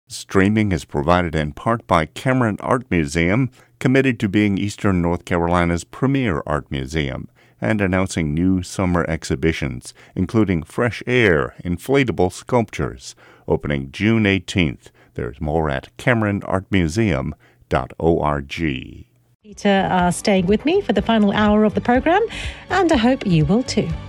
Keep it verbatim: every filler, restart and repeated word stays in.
Streaming is provided in part by Cameron Art Museum, committed to being Eastern North Carolina's premier art museum, and announcing new summer exhibitions, including Fresh Air Inflatable Sculptures, opening June eighteenth. There's more at cameron art museum dot org. Peter uh, staying with me for the final hour of the program, and I hope you will too.